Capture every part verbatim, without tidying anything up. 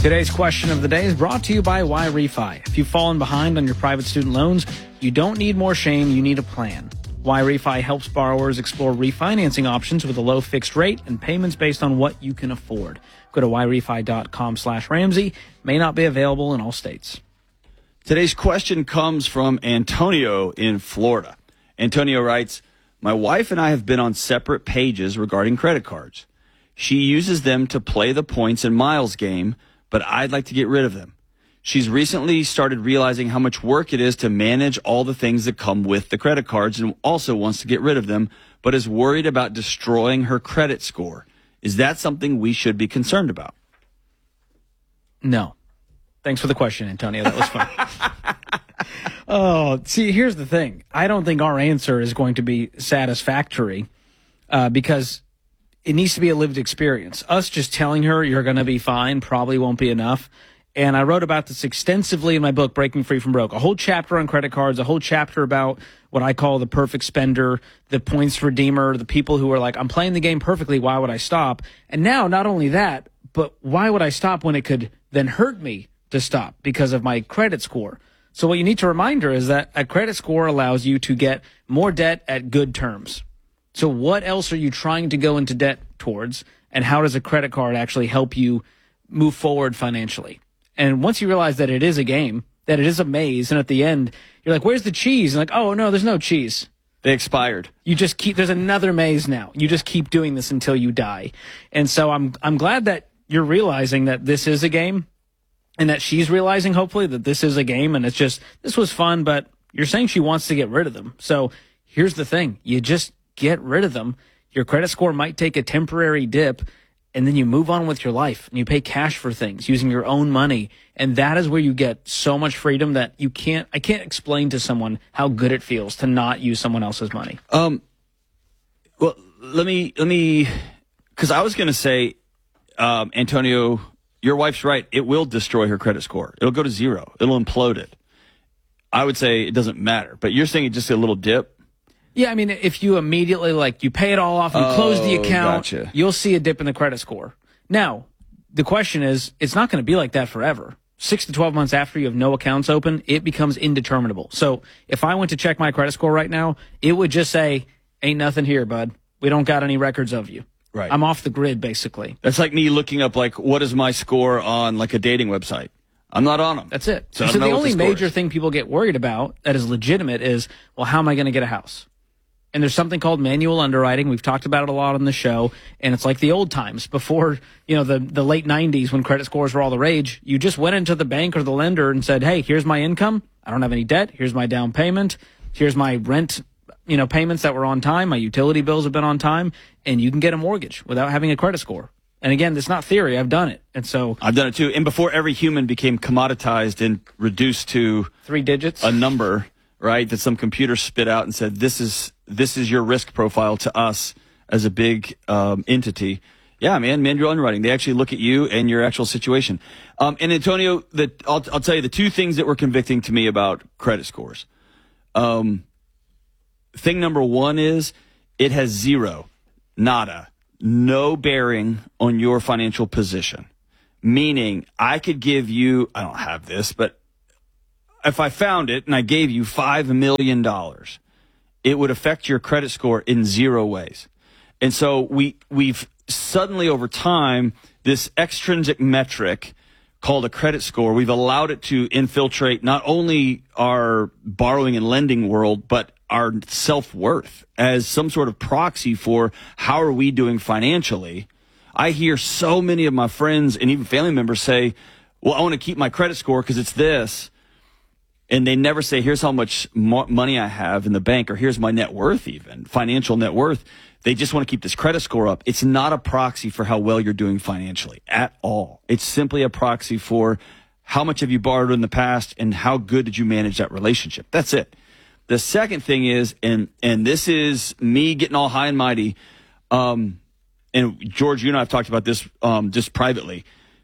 Today's question of the day is brought to you by Y-Refi. If you've fallen behind on your private student loans, you don't need more shame, you need a plan. Y-Refi helps borrowers explore refinancing options with a low fixed rate and payments based on what you can afford. Go to yrefi.com slash Ramsey. May not be available in all states. Today's question comes from Antonio in Florida. Antonio writes, my wife and I have been on separate pages regarding credit cards. She uses them to play the points and miles game, but I'd like to get rid of them. She's recently started realizing how much work it is to manage all the things that come with the credit cards and also wants to get rid of them, but is worried about destroying her credit score. Is that something we should be concerned about? No. Thanks for the question, Antonio. That was fun. Oh, see, here's the thing. I don't think our answer is going to be satisfactory uh, because it needs to be a lived experience. Us just telling her you're going to be fine probably won't be enough. And I wrote about this extensively in my book, Breaking Free from Broke. A whole chapter on credit cards, a whole chapter about what I call the perfect spender, the points redeemer, the people who are like, I'm playing the game perfectly, why would I stop? And now, not only that, but why would I stop when it could then hurt me to stop because of my credit score? So what you need to remind her is that a credit score allows you to get more debt at good terms. So what else are you trying to go into debt towards, and how does a credit card actually help you move forward financially? And once you realize that it is a game, that it is a maze, and at the end, you're like, where's the cheese? And like, oh, no, there's no cheese. They expired. You just keep, there's another maze now. You just keep doing this until you die. And so I'm I'm glad that you're realizing that this is a game, and that she's realizing, hopefully, that this is a game, and it's just, this was fun, but you're saying she wants to get rid of them. So here's the thing. You just get rid of them. Your credit score might take a temporary dip, and then you move on with your life, and you pay cash for things using your own money. And that is where you get so much freedom that you can't, I can't explain to someone how good it feels to not use someone else's money. Um, well, let me, let me, because I was going to say, um, Antonio, your wife's right. It will destroy her credit score. It'll go to zero. It'll implode it. I would say it doesn't matter, but you're saying it's just a little dip. Yeah, I mean, if you immediately, like, you pay it all off, you oh, close the account, gotcha. You'll see a dip in the credit score. Now, the question is, it's not going to be like that forever. Six to twelve months after you have no accounts open, it becomes indeterminable. So if I went to check my credit score right now, it would just say, ain't nothing here, bud. We don't got any records of you. Right. I'm off the grid, basically. That's like me looking up, like, what is my score on, like, a dating website? I'm not on them. That's it. So, so the only the major is. thing people get worried about that is legitimate is, well, how am I going to get a house? And there's something called manual underwriting. We've talked about it a lot on the show. And it's like the old times before, you know, the, the late nineties when credit scores were all the rage. You just went into the bank or the lender and said, hey, here's my income. I don't have any debt. Here's my down payment. Here's my rent, you know, payments that were on time. My utility bills have been on time. And you can get a mortgage without having a credit score. And again, it's not theory. I've done it. And so I've done it too. And before every human became commoditized and reduced to three digits, a number, right, that some computer spit out and said, this is this is your risk profile to us as a big um, entity. Yeah, man, manual underwriting. They actually look at you and your actual situation. Um, and Antonio, the, I'll, I'll tell you the two things that were convicting to me about credit scores. Um, thing number one is it has zero, nada, no bearing on your financial position. Meaning I could give you, I don't have this, but if I found it and I gave you five million dollars, it would affect your credit score in zero ways. And so we, we've suddenly over time, this extrinsic metric called a credit score, we've allowed it to infiltrate not only our borrowing and lending world, but our self-worth as some sort of proxy for how are we doing financially. I hear so many of my friends and even family members say, well, I want to keep my credit score because it's this. And they never say, here's how much mo- money I have in the bank, or here's my net worth even, financial net worth. They just want to keep this credit score up. It's not a proxy for how well you're doing financially at all. It's simply a proxy for how much have you borrowed in the past and how good did you manage that relationship. That's it. The second thing is, and and this is me getting all high and mighty, um, and George, you and I have talked about this um, just privately.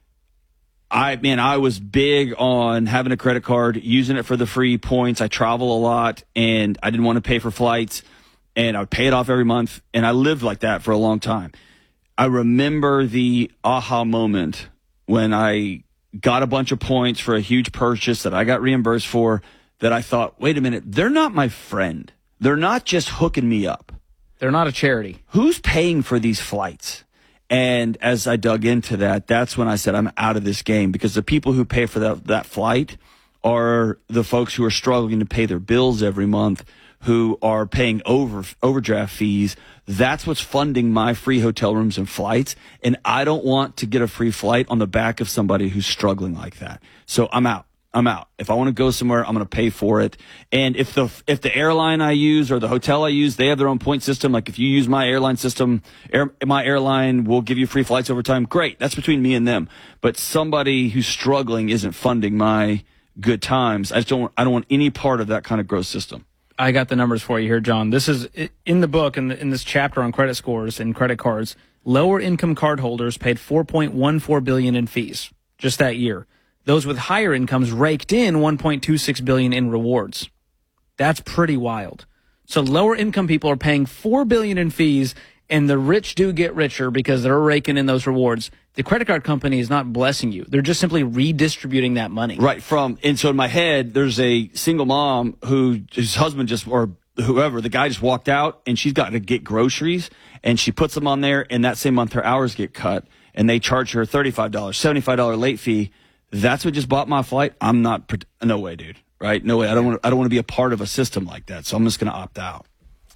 I, man, I was big on having a credit card, using it for the free points. I travel a lot, and I didn't want to pay for flights, and I would pay it off every month, and I lived like that for a long time. I remember the aha moment when I got a bunch of points for a huge purchase that I got reimbursed for, that I thought, wait a minute, they're not my friend. They're not just hooking me up. They're not a charity. Who's paying for these flights? And as I dug into that, that's when I said, I'm out of this game, because the people who pay for that, that flight are the folks who are struggling to pay their bills every month, who are paying over overdraft fees. That's what's funding my free hotel rooms and flights. And I don't want to get a free flight on the back of somebody who's struggling like that. So I'm out. I'm out. If I want to go somewhere, I'm going to pay for it. And if the if the airline I use or the hotel I use, they have their own point system. Like if you use my airline system, air, my airline will give you free flights over time. Great. That's between me and them. But somebody who's struggling isn't funding my good times. I just don't. I don't want any part of that kind of growth system. I got the numbers for you here, John. This is in the book, in, the, in this chapter on credit scores and credit cards. Lower income cardholders paid four point one four billion dollars in fees just that year. Those with higher incomes raked in one point two six billion dollars in rewards. That's pretty wild. So lower income people are paying four billion dollars in fees, and the rich do get richer because they're raking in those rewards. The credit card company is not blessing you. They're just simply redistributing that money. Right. From, and so in my head, there's a single mom who, his husband just, or whoever, the guy just walked out, and she's got to get groceries, and she puts them on there, and that same month her hours get cut, and they charge her thirty-five dollars, seventy-five dollars late fee. That's what just bought my flight. I'm not, no way, dude. Right? No way. I don't want. I don't want to be a part of a system like that. So I'm just going to opt out.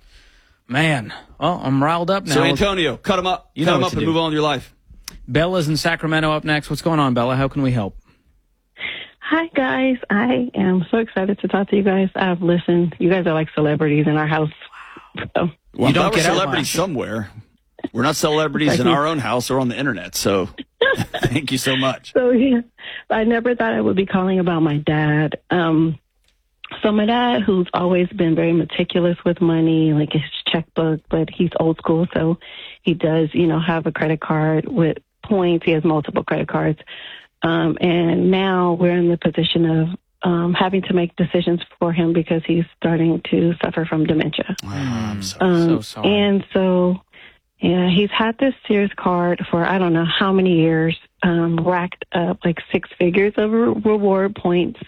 Man, well, I'm riled up now. So Antonio, cut him up. You cut know him what up to and do. move on with your life. Bella's in Sacramento up next. What's going on, Bella? How can we help? Hi, guys. I am so excited to talk to you guys. I've listened. You guys are like celebrities in our house. So. Well, You don't we're get out celebrities much. somewhere. We're not celebrities in our own house or on the internet. So thank you so much. So, yeah, I never thought I would be calling about my dad. Um, so my dad, who's always been very meticulous with money, like his checkbook, but he's old school. So he does, you know, have a credit card with points. He has multiple credit cards. Um, and now we're in the position of um, having to make decisions for him because he's starting to suffer from dementia. Oh, I'm so, Um, so sorry. And so, yeah, he's had this Sears card for I don't know how many years, um, racked up like six figures of re- reward points.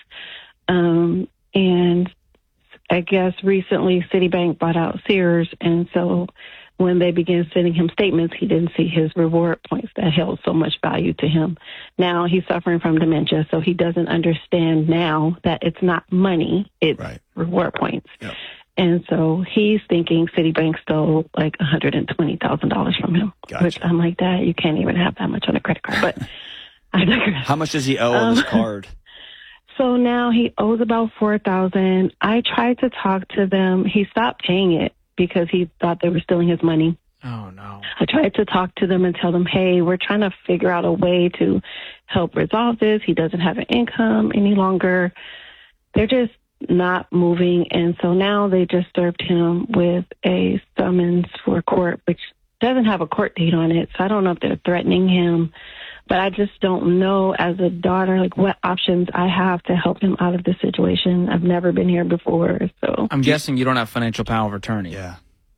Um, and I guess recently Citibank bought out Sears. And so when they began sending him statements, he didn't see his reward points that held so much value to him. Now he's suffering from dementia, so he doesn't understand now that it's not money, it's Right. reward points. Yep. And so he's thinking Citibank stole like one hundred twenty thousand dollars from him, Gotcha. which I'm like, Dad, you can't even have that much on a credit card. But I digress. How much does he owe on his Um, card? So now he owes about four thousand dollars. I tried to talk to them. He stopped paying it because he thought they were stealing his money. Oh, no. I tried to talk to them and tell them, hey, we're trying to figure out a way to help resolve this. He doesn't have an income any longer. They're just not moving. And so now they just served him with a summons for court, which doesn't have a court date on it. So I don't know if they're threatening him, but I just don't know as a daughter, like what options I have to help him out of this situation. I've never been here before. So I'm guessing you don't have financial power of attorney. Yeah.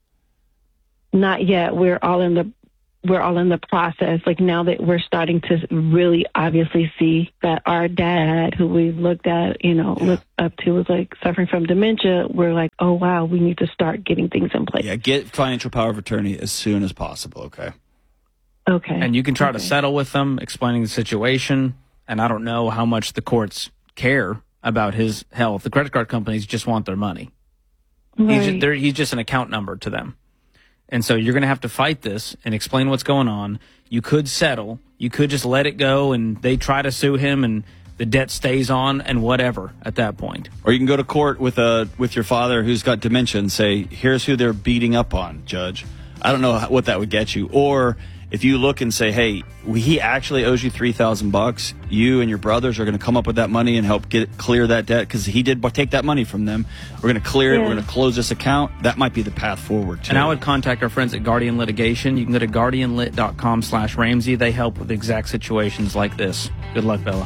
not yet. We're all in the we're all in the process. Like now that we're starting to really obviously see that our dad, who we looked at, you know, Yeah. looked up to, was like suffering from dementia. We're like, oh wow, we need to start getting things in place. Yeah. Get financial power of attorney as soon as possible. Okay. Okay. And you can try to Okay. settle with them, explaining the situation. And I don't know how much the courts care about his health. The credit card companies just want their money. He's, Right. they're, he's just an account number to them. And so you're going to have to fight this and explain what's going on. You could settle. You could just let it go and they try to sue him and the debt stays on and whatever at that point. Or you can go to court with a with your father who's got dementia and say, here's who they're beating up on, Judge. I don't know how, what that would get you. Or if you look and say, hey, he actually owes you three thousand bucks, you and your brothers are going to come up with that money and help get clear that debt because he did take that money from them. We're going to clear it. Yeah. We're going to close this account. That might be the path forward, too. And I would contact our friends at Guardian Litigation. You can go to guardian lit dot com slash Ramsey. They help with exact situations like this. Good luck, Bella.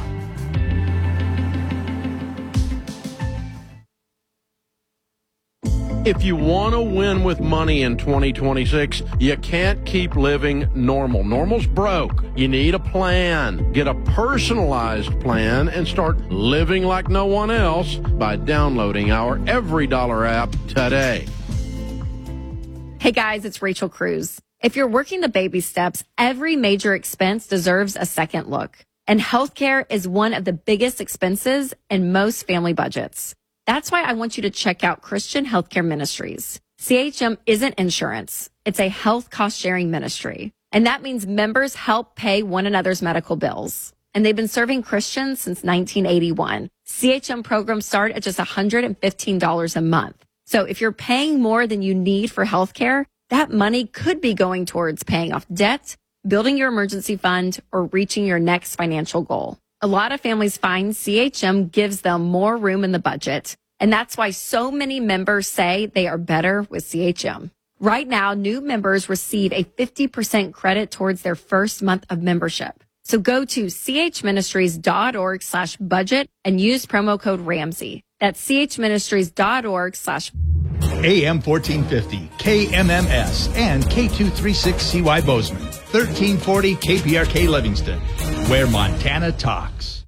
If you want to win with money in twenty twenty-six, you can't keep living normal. Normal's broke. You need a plan. Get a personalized plan and start living like no one else by downloading our Every Dollar app today. Hey guys, it's Rachel Cruz. If you're working the baby steps, every major expense deserves a second look. And healthcare is one of the biggest expenses in most family budgets. That's why I want you to check out Christian Healthcare Ministries. C H M isn't insurance. It's a health cost-sharing ministry. And that means members help pay one another's medical bills. And they've been serving Christians since nineteen eighty-one. C H M programs start at just one hundred fifteen dollars a month. So if you're paying more than you need for healthcare, that money could be going towards paying off debt, building your emergency fund, or reaching your next financial goal. A lot of families find C H M gives them more room in the budget, and that's why so many members say they are better with C H M. Right now, new members receive a fifty percent credit towards their first month of membership. So go to chministries.org slash budget and use promo code Ramsey. That's chministries.org slash A M fourteen fifty, K M M S, and K two thirty-six C Y Bozeman, thirteen forty K P R K Livingston, where Montana talks.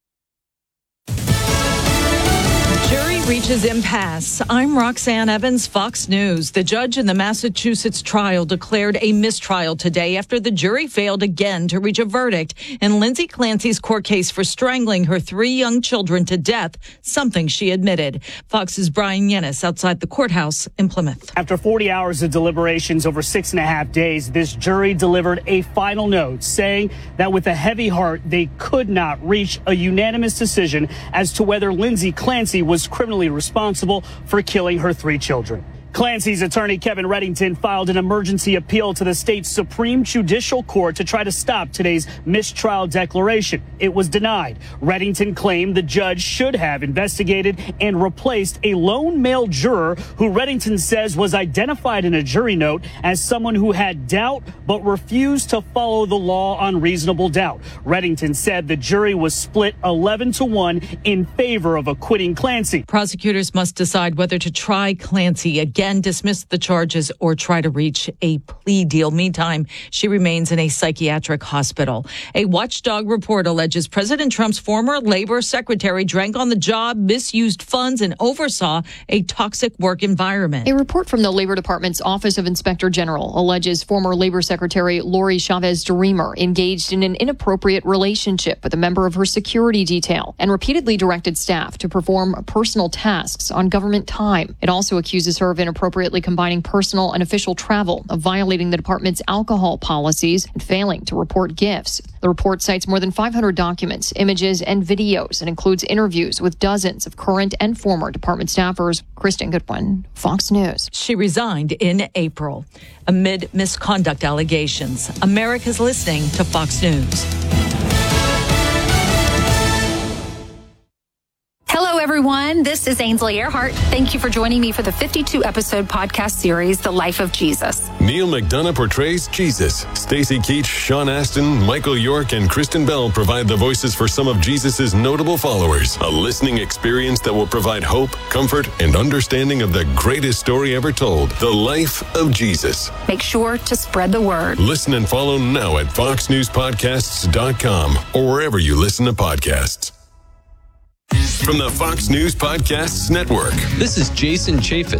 Jury reaches impasse. I'm Roxanne Evans, Fox News. The judge in the Massachusetts trial declared a mistrial today after the jury failed again to reach a verdict in Lindsay Clancy's court case for strangling her three young children to death, something she admitted. Fox's Brian Yennis outside the courthouse in Plymouth. After forty hours of deliberations over six and a half days, this jury delivered a final note saying that with a heavy heart, they could not reach a unanimous decision as to whether Lindsay Clancy was criminally responsible for killing her three children. Clancy's attorney, Kevin Reddington, filed an emergency appeal to the state's Supreme Judicial Court to try to stop today's mistrial declaration. It was denied. Reddington claimed the judge should have investigated and replaced a lone male juror who Reddington says was identified in a jury note as someone who had doubt but refused to follow the law on reasonable doubt. Reddington said the jury was split eleven to one in favor of acquitting Clancy. Prosecutors must decide whether to try Clancy again, dismiss the charges, or try to reach a plea deal. Meantime, she remains in a psychiatric hospital. A watchdog report alleges President Trump's former labor secretary drank on the job, misused funds, and oversaw a toxic work environment. A report from the Labor Department's Office of Inspector General alleges former Labor Secretary Lori Chavez DeRemer engaged in an inappropriate relationship with a member of her security detail and repeatedly directed staff to perform personal tasks on government time. It also accuses her of inappropriately combining personal and official travel, of violating the department's alcohol policies, and failing to report gifts. The report cites more than five hundred documents, images, and videos, and includes interviews with dozens of current and former department staffers. Kristen Goodwin, Fox News. She resigned in April amid misconduct allegations. America's listening to Fox News. Hello, everyone. This is Ainsley Earhart. Thank you for joining me for the fifty-two episode podcast series, The Life of Jesus. Neil McDonough portrays Jesus. Stacey Keach, Sean Astin, Michael York, and Kristen Bell provide the voices for some of Jesus's notable followers. A listening experience that will provide hope, comfort, and understanding of the greatest story ever told, The Life of Jesus. Make sure to spread the word. Listen and follow now at fox news podcasts dot com or wherever you listen to podcasts. From the Fox News Podcasts Network. This is Jason Chaffetz.